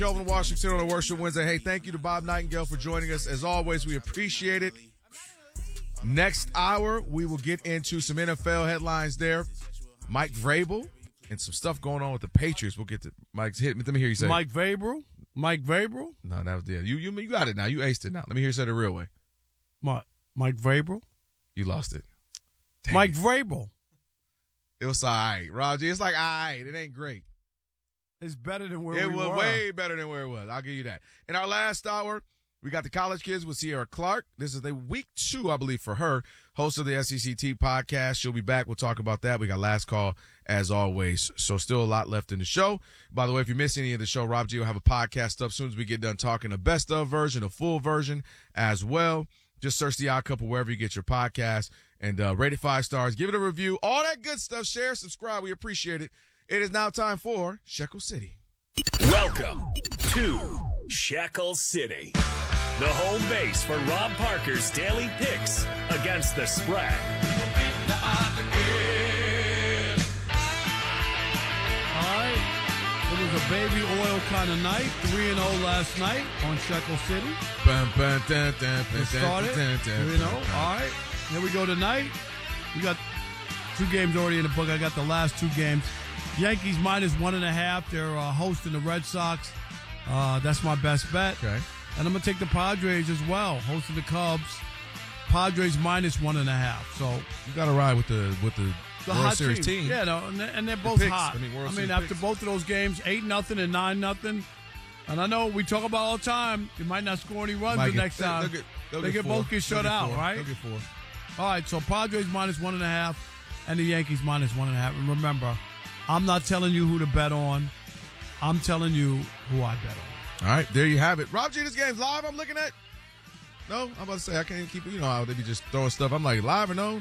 Kelvin Washington on a Worship Wednesday. Hey, thank you to Bob Nightingale for joining us. As always, we appreciate it. Next hour, we will get into some NFL headlines there. Mike Vrabel and some stuff going on with the Patriots. We'll get to Mike's hit. Let me hear you say Mike Vrabel? Mike Vrabel? No, that was the you got it now. You aced it now. Let me hear you say it the real way. Mike Vrabel? You lost it. Dang. Mike Vrabel. It was all right, Roger. It's like, all right. It ain't great. It's better than where we were. It was way better than where it was. I'll give you that. In our last hour, we got the College Kids with Sierra Clark. This is the week 2, I believe, for her, host of the SECT podcast. She'll be back. We'll talk about that. We got last call, as always. So still a lot left in the show. By the way, if you miss any of the show, Rob G will have a podcast up as soon as we get done talking a best of version, a full version as well. Just search The Odd Couple wherever you get your podcast and rate it 5 stars. Give it a review. All that good stuff. Share, subscribe. We appreciate it. It is now time for Shekel City. Welcome to Shekel City, the home base for Rob Parker's daily picks against the spread. All right. It was a baby oil kind of night. 3-0 last night on Shekel City. It started 3-0. All right. Here we go tonight. We got 2 games already in the book. I got the last 2 games. Yankees minus 1.5. They're hosting the Red Sox. That's my best bet. Okay. And I'm going to take the Padres as well, hosting the Cubs. Padres minus 1.5. So You got to ride with the World hot Series team. Yeah, no, and they're both picks. hot. World Series after picks. both of those games, 8-0 and 9-0. And I know we talk about all the time, you might not score any runs the next time. They both get shut out, right? They'll get 4. All right, so Padres minus 1.5 and the Yankees minus 1.5. And remember, I'm not telling you who to bet on. I'm telling you who I bet on. All right, there you have it. Rob G, this game's live. I'm looking at. No, I'm about to say I can't keep it. You know how they be just throwing stuff. I'm like, live or no?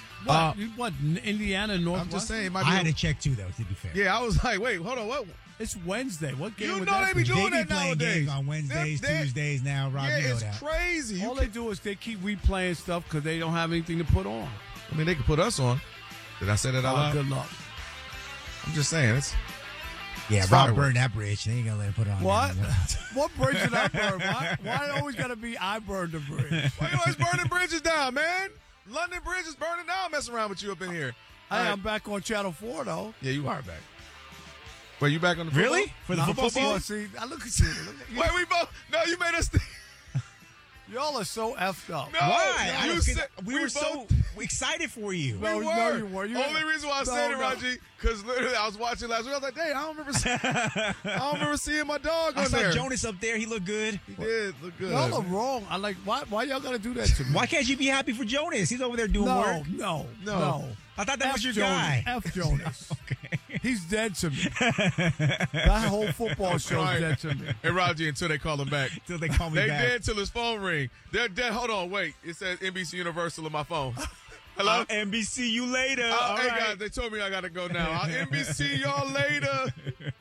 What? Indiana and Northwestern? I'm just saying. It might I be had to check too, though. To be fair, Yeah, I was like, wait, hold on, what? It's Wednesday. What game? You would know that they be be? doing they that be playing nowadays. games on Wednesdays, Tuesdays now, Rob. Yeah, you know it's that. crazy. All they do is they keep replaying stuff because they don't have anything to put on. I mean, they could put us on. Did I say that out loud? Good luck. I'm just saying. It's Yeah, It's Rob fireworks. burned that bridge. They ain't gonna let him put it on. What? there. What bridge did I burn? Why it always got to be I burned the bridge? why you always burning bridges down, man? London Bridge is burning down. Messing around with you up in here. Hey, All right. I'm back on Channel 4, though. Yeah, you are back. Wait, you back on the football? Really? For the Nah, football season? See, I look at you. Wait, we both. No, you made us. Y'all are so effed up. No, Why? no, I said- we were so excited for you. No, We no, were. you weren't. Only reason why I said it, Raji, because literally I was watching last week. I was like, dang, I don't remember seeing my dog I on saw there. Jonas up there. He looked good. He did look good. Y'all are wrong. I like, why y'all got to do that to me? Why can't you be happy for Jonas? He's over there doing work. No. I thought that was your Jonas. guy. F. Jonas. Okay. He's dead to me. That whole football show's Right. dead to me. And Raji until they call him back. Till they call me They back. dead till his phone ring. They're dead. Hold on, wait. It says NBC Universal on my phone. Hello? NBC you later. All hey right. guys, they told me I gotta go now. I'll NBC y'all later.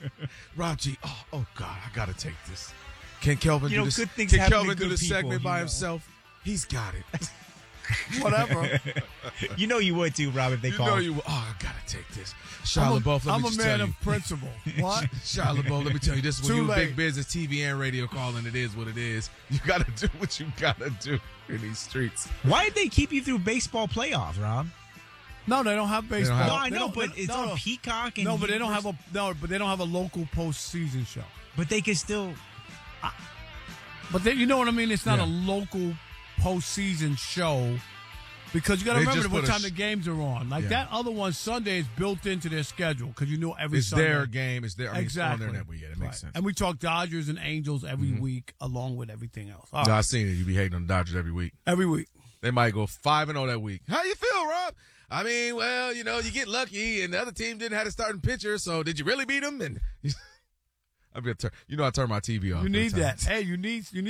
Raji, oh God, I gotta take this. Can Kelvin do this? good things Can happen to Kelvin do good this people, segment by you know. himself? He's got it. Whatever. You know you would too, Rob, if they You call. know you. Oh, I gotta take this. Shia LaBeouf, let I'm me a just man tell you. of principle. What? Shia LaBeouf, let me tell you, this is when Too you late. big business, TV and radio calling. It is what it is. You gotta do what you gotta do in these streets. Why did they keep you through baseball playoffs, Rob? No, they don't have baseball. have- No, I They know, don't- but they- it's no, on no. Peacock. And No, but they don't have but they don't have a local postseason show. But they can still. But you know what I mean? It's not Yeah. a local postseason show because you got to They remember just what put a time the games are on. Like Yeah. that other one, Sunday is built into their schedule because you know every It's Sunday. their game. It's their. I mean, Exactly. It's on there every year. That makes Right. sense. And we talk Dodgers and Angels every week along with everything else. All No, right. I seen it. You be hating on the Dodgers every week. Every week. They might go 5-0 that week. How you feel, Rob? I mean, well, you know, you get lucky, and the other team didn't have a starting pitcher. So did you really beat them? And I'm gonna turn. You know, I turn my TV off. You need every time. that. Hey, you need